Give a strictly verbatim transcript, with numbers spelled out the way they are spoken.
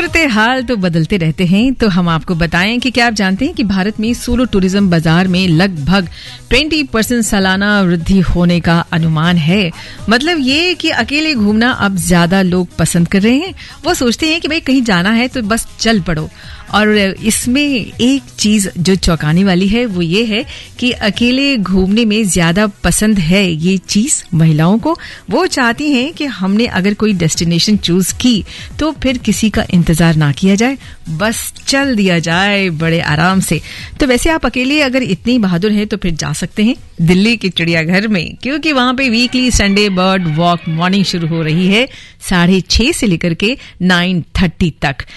सूरत हाल तो बदलते रहते हैं, तो हम आपको बताएं कि क्या आप जानते हैं कि भारत में सोलो टूरिज्म बाजार में लगभग बीस परसेंट सालाना वृद्धि होने का अनुमान है। मतलब ये कि अकेले घूमना अब ज्यादा लोग पसंद कर रहे हैं। वो सोचते हैं कि भाई कहीं जाना है तो बस चल पड़ो। और इसमें एक चीज जो चौंकाने वाली है वो ये है कि अकेले घूमने में ज्यादा पसंद है ये चीज महिलाओं को। वो चाहती हैं कि हमने अगर कोई डेस्टिनेशन चूज की तो फिर किसी का इंतजार ना किया जाए, बस चल दिया जाए बड़े आराम से। तो वैसे आप अकेले अगर इतनी बहादुर हैं तो फिर जा सकते हैं दिल्ली के चिड़ियाघर में, क्योंकि वहां पे weekly Sunday bird walk morning शुरू हो रही है साढ़े छह से लेकर के नाइन थर्टी तक।